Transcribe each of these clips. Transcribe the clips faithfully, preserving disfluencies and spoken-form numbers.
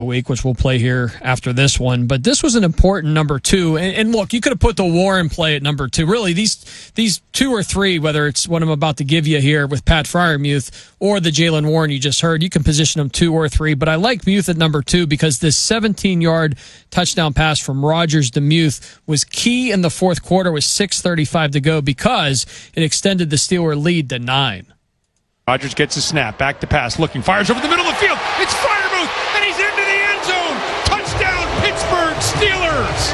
week, which we'll play here after this one. But this was an important number two. And, and look, you could have put the Warren play at number two. Really, these these two or three, whether it's what I'm about to give you here with Pat Freiermuth or the Jaylen Warren you just heard, you can position them two or three. But I like Muth at number two because this seventeen-yard touchdown pass from Rodgers to Muth was key in the fourth quarter with six thirty-five to go because it extended the Steeler lead to nine. Rodgers gets a snap, back to pass, looking, fires over the middle of the field. It's Freiermuth, and he's into the end zone. Touchdown, Pittsburgh Steelers.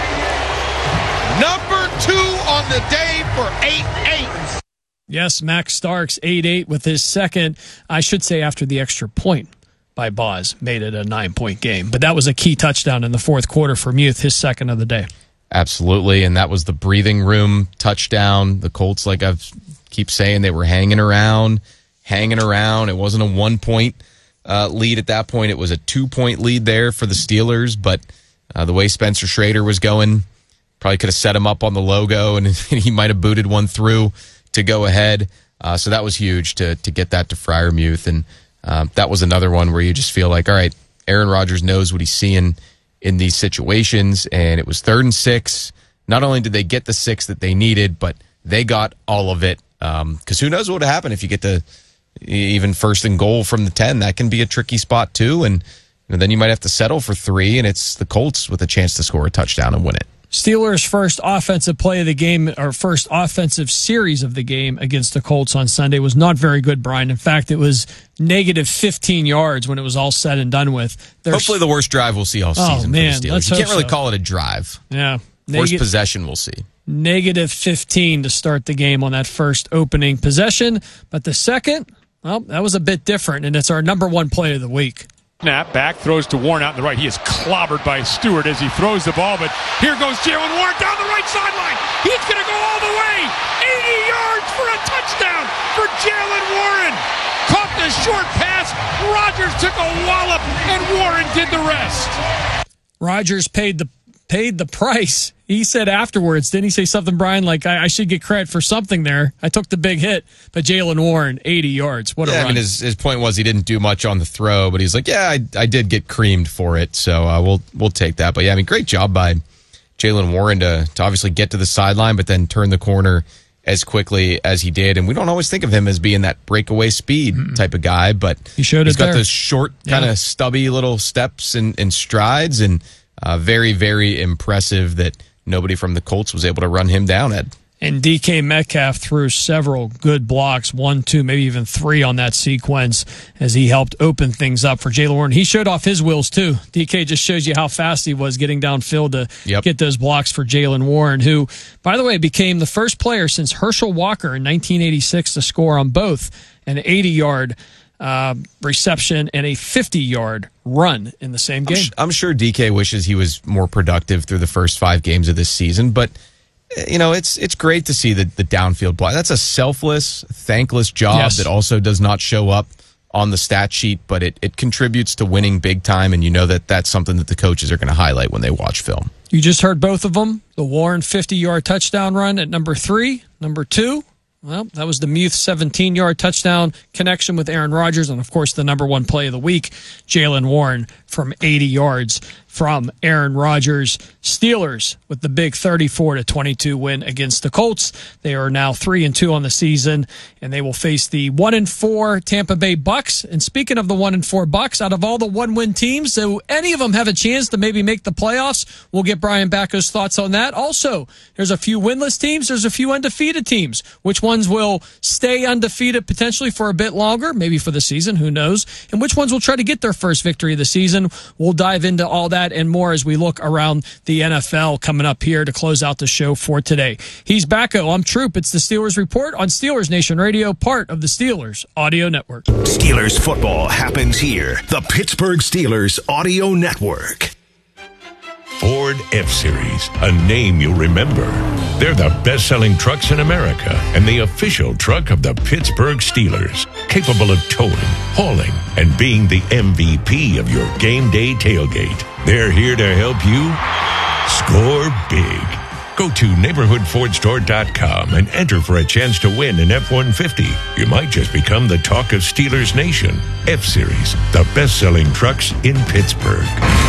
Number two on the day for eight eight. Yes, Max Starks, eight eight with his second, I should say after the extra point by Boz, made it a nine-point game. But that was a key touchdown in the fourth quarter for Muth, his second of the day. Absolutely, and that was the breathing room touchdown. The Colts, like I keep saying, they were hanging around. hanging around. It wasn't a one-point uh, lead at that point. It was a two-point lead there for the Steelers, but uh, the way Spencer Schrader was going, probably could have set him up on the logo, and he might have booted one through to go ahead. Uh, so that was huge to to get that to Freiermuth, and um, that was another one where you just feel like, all right, Aaron Rodgers knows what he's seeing in these situations, and it was third and six. Not only did they get the six that they needed, but they got all of it, because um, who knows what would happen if you get the even first and goal from the ten. That can be a tricky spot too, and you know, then you might have to settle for three, and it's the Colts with a chance to score a touchdown and win it. Steelers' first offensive play of the game, or first offensive series of the game against the Colts on Sunday was not very good, Brian. In fact, it was negative fifteen yards when it was all said and done with. There's, Hopefully the worst drive we'll see all season oh, man, for the Steelers. Let's You can't really so. call it a drive. Yeah. Worst Neg- possession we'll see. Negative fifteen to start the game on that first opening possession. But the second, well, that was a bit different, and it's our number one play of the week. Snap, back, throws to Warren out in the right. He is clobbered by Stewart as he throws the ball, but here goes Jaylen Warren down the right sideline. He's going to go all the way. eighty yards for a touchdown for Jaylen Warren. Caught the short pass. Rodgers took a wallop, and Warren did the rest. Rodgers paid the paid the price. He said afterwards, didn't he say something, Brian, like, I, I should get credit for something there. I took the big hit, but Jaylen Warren, eighty yards. What a yeah, run. I mean, his, his point was he didn't do much on the throw, but he's like, yeah, I, I did get creamed for it, so uh, we'll we'll take that. But, yeah, I mean, great job by Jaylen Warren to, to obviously get to the sideline, but then turn the corner as quickly as he did. And we don't always think of him as being that breakaway speed mm-hmm. type of guy, but he showed he's it got there. those short, kind of yeah. stubby little steps and, and strides, and uh, very, very impressive that nobody from the Colts was able to run him down, Ed. And D K Metcalf threw several good blocks, one, two, maybe even three on that sequence as he helped open things up for Jaylen Warren. He showed off his wheels, too. D K just shows you how fast he was getting downfield to yep. get those blocks for Jaylen Warren, who, by the way, became the first player since Herschel Walker in nineteen eighty-six to score on both an eighty-yard uh, reception and a fifty-yard run in the same game. I'm, sh- I'm sure D K wishes he was more productive through the first five games of this season, but you know, it's it's great to see the, the downfield block. That's a selfless, thankless job yes. that also does not show up on the stat sheet, but it, it contributes to winning big time, and you know that that's something that the coaches are going to highlight when they watch film. You just heard both of them. The Warren fifty-yard touchdown run at number three. Number two, well, that was the Muth seventeen-yard touchdown connection with Aaron Rodgers, and, of course, the number one play of the week, Jaylen Warren from eighty yards from Aaron Rodgers. Steelers with the big thirty-four to twenty-two win against the Colts. They are now three and two on the season, and they will face the one and four Tampa Bay Bucks. And speaking of the one and four Bucks, out of all the one-win teams, do any of them have a chance to maybe make the playoffs? We'll get Brian Backo's thoughts on that. Also, there's a few winless teams. There's a few undefeated teams. Which ones will stay undefeated potentially for a bit longer, maybe for the season, who knows? And which ones will try to get their first victory of the season? We'll dive into all that and more as we look around the N F L coming up here to close out the show for today. He's Backo. I'm Troop. It's the Steelers Report on Steelers Nation Radio, part of the Steelers Audio Network. Steelers football happens here. The Pittsburgh Steelers Audio Network. Ford F-Series, a name you'll remember. They're the best-selling trucks in America and the official truck of the Pittsburgh Steelers, capable of towing, hauling, and being the M V P of your game day tailgate. They're here to help you score big. Go to neighborhood ford store dot com and enter for a chance to win an F one fifty. You might just become the talk of Steelers Nation. F-Series, the best-selling trucks in Pittsburgh.